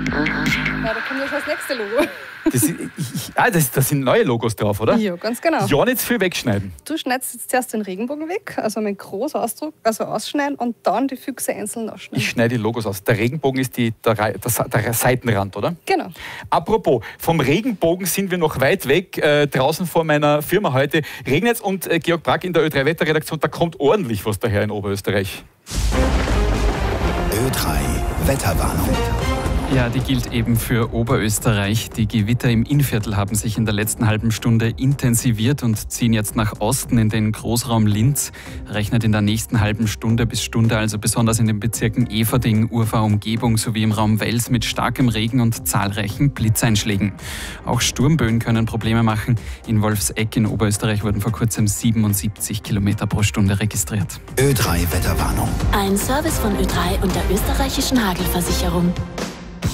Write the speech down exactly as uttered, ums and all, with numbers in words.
Ja, da kommt ja schon das nächste Logo. Das, ist, ich, ah, das, das sind neue Logos drauf, oder? Ja, ganz genau. Ja, nicht zu viel wegschneiden. Du schneidest jetzt zuerst den Regenbogen weg, also mit groß Ausdruck, also ausschneiden und dann die Füchse einzeln ausschneiden. Ich schneide die Logos aus. Der Regenbogen ist die, der, der, der Seitenrand, oder? Genau. Apropos, vom Regenbogen sind wir noch weit weg. Äh, draußen vor meiner Firma heute regnet es und äh, Georg Brack in der Ö drei Wetterredaktion, da kommt ordentlich was daher in Oberösterreich. Ö drei Wetterwarnung. Ja, die gilt eben für Oberösterreich. Die Gewitter im Innviertel haben sich in der letzten halben Stunde intensiviert und ziehen jetzt nach Osten in den Großraum Linz. Rechnet in der nächsten halben Stunde bis Stunde also besonders in den Bezirken Everding, Urfahr Umgebung sowie im Raum Wels mit starkem Regen und zahlreichen Blitzeinschlägen. Auch Sturmböen können Probleme machen. In Wolfsegg in Oberösterreich wurden vor kurzem siebenundsiebzig Kilometer pro Stunde registriert. Ö drei Wetterwarnung. Ein Service von Ö drei und der österreichischen Hagelversicherung.